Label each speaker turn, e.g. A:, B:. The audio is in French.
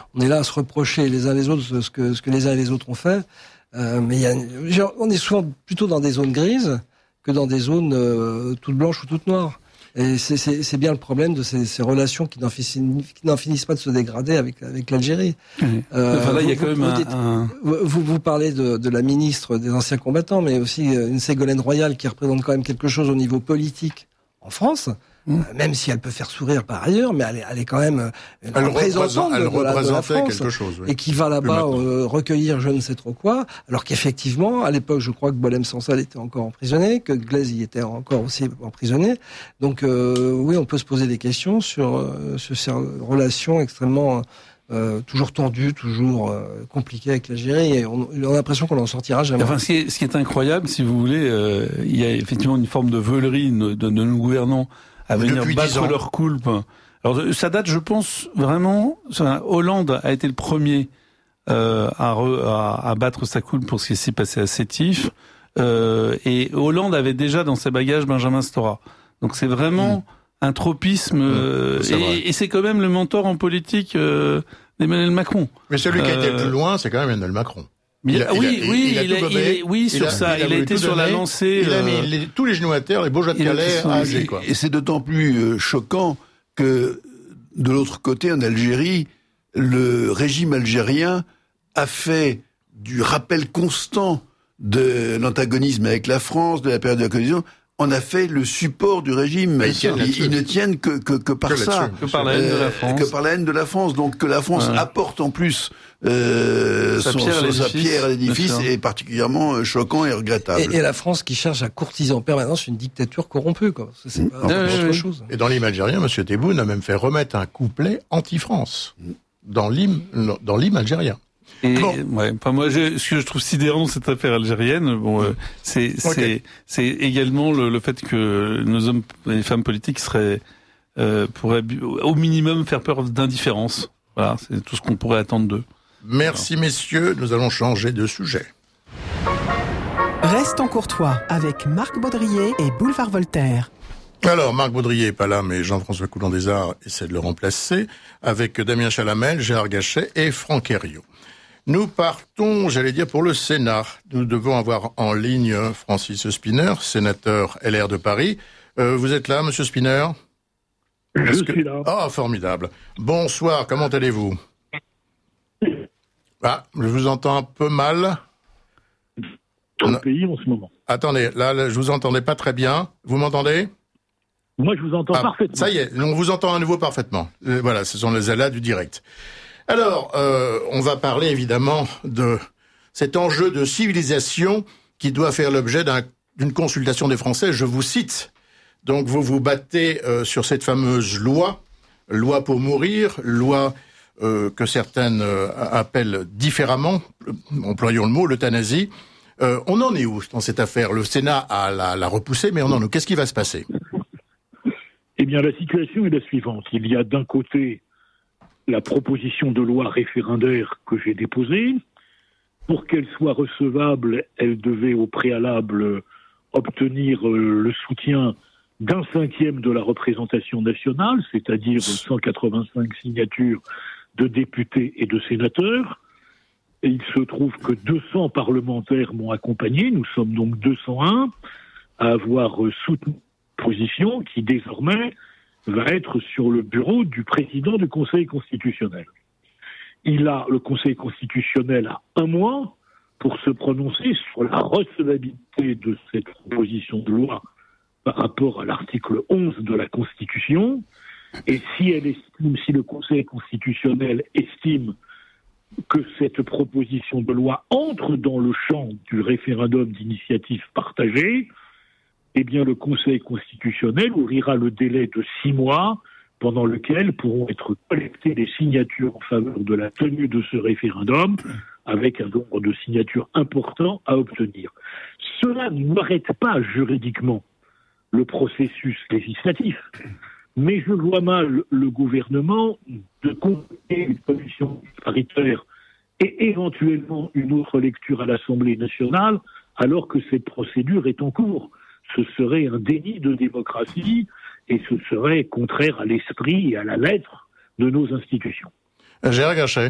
A: on est là à se reprocher les uns les autres ce que les uns et les autres ont fait. Mais on est souvent plutôt dans des zones grises que dans des zones toutes blanches ou toutes noires. Et c'est bien le problème de ces relations qui n'en finissent pas de se dégrader avec l'Algérie.
B: Enfin là, il y a quand même
A: vous parlez de la ministre des anciens combattants, mais aussi une Ségolène Royal qui représente quand même quelque chose au niveau politique en France. Même si elle peut faire sourire par ailleurs, mais elle est quand même une représentante de la France,
C: quelque chose, oui.
A: Et qui va là-bas recueillir je ne sais trop quoi, alors qu'effectivement, à l'époque, je crois que Boualem Sansal était encore emprisonné, que Glaise y était encore aussi emprisonné. Donc oui, on peut se poser des questions sur ces relations extrêmement toujours tendues, toujours compliquées avec l'Algérie, et on a l'impression qu'on n'en sortira jamais.
B: Enfin, ce qui est incroyable, si vous voulez, il y a effectivement une forme de veulerie de nos gouvernants à venir battre leur coulpe. Alors ça date, je pense, vraiment. Hollande a été le premier à battre sa coulpe pour ce qui s'est passé à Sétif. Et Hollande avait déjà dans ses bagages Benjamin Stora. Donc c'est vraiment un tropisme. Et c'est quand même le mentor en politique d'Emmanuel Macron.
C: Mais celui qui a été le plus loin, c'est quand même Emmanuel Macron.
B: Il a été sur la lancée.
C: Il a mis tous les genoux à terre, les beaux jets de Calais à Alger, quoi.
D: Et c'est d'autant plus choquant que, de l'autre côté, en Algérie, le régime algérien a fait du rappel constant de l'antagonisme avec la France, de la période de la colonisation, on a fait le support du régime. Ils ne tiennent que par ça.
B: Que par la haine de la France.
D: Que par la haine de la France. Donc que la France apporte en plus sa pierre à l'édifice est particulièrement choquant et regrettable.
A: Et la France qui cherche à courtiser en permanence une dictature corrompue, quoi. C'est pas autre chose.
C: Et dans l'hymne algérien, M. Tebboune a même fait remettre un couplet anti-France dans l'hymne algérien.
B: Et moi, ce que je trouve sidérant dans cette affaire algérienne, c'est également le fait que nos hommes et les femmes politiques pourraient au minimum faire peur d'indifférence. Voilà, c'est tout ce qu'on pourrait attendre d'eux.
C: Merci messieurs, nous allons changer de sujet.
E: Restons courtois avec Marc Baudrier et Boulevard Voltaire.
C: Alors, Marc Baudrier est pas là, mais Jean-François Coulon-Desarts essaie de le remplacer, avec Damien Chalamel, Gérard Gachet et Franck Herriot. Nous partons, pour le Sénat. Nous devons avoir en ligne Francis Spinner, sénateur LR de Paris. Vous êtes là, monsieur Spinner ?
F: Je suis là.
C: Ah, formidable. Bonsoir, comment allez-vous ? Ah, je vous entends un peu mal.
F: Dans le pays en ce moment.
C: Attendez, là, je vous entendais pas très bien. Vous m'entendez ?
F: Moi, je vous entends parfaitement.
C: Ça y est, on vous entend à nouveau parfaitement. Voilà, ce sont les aléas du direct. Alors, on va parler évidemment de cet enjeu de civilisation qui doit faire l'objet d'une consultation des Français. Je vous cite. Donc, vous vous battez sur cette fameuse loi pour mourir, loi que certaines appellent différemment, employons le mot, l'euthanasie. On en est où dans cette affaire ? Le Sénat l'a repoussée, mais on en est où ? Qu'est-ce qui va se passer ?
F: Eh bien, la situation est la suivante. Il y a d'un côté la proposition de loi référendaire que j'ai déposée. Pour qu'elle soit recevable, elle devait au préalable obtenir le soutien d'un cinquième de la représentation nationale, c'est-à-dire 185 signatures de députés et de sénateurs. Et il se trouve que 200 parlementaires m'ont accompagné. Nous sommes donc 201 à avoir soutenu la position qui désormais va être sur le bureau du président du Conseil constitutionnel. Le Conseil constitutionnel a un mois pour se prononcer sur la recevabilité de cette proposition de loi par rapport à l'article 11 de la Constitution. Et si le Conseil constitutionnel estime que cette proposition de loi entre dans le champ du référendum d'initiative partagée, eh bien, le Conseil constitutionnel ouvrira le délai de 6 mois pendant lequel pourront être collectées les signatures en faveur de la tenue de ce référendum, avec un nombre de signatures important à obtenir. Cela n'arrête pas juridiquement le processus législatif, mais je vois mal le gouvernement de convoquer une commission paritaire et éventuellement une autre lecture à l'Assemblée nationale, alors que cette procédure est en cours. Ce serait un déni de démocratie et ce serait contraire à l'esprit et à la lettre de nos institutions.
C: Gérard Gachet.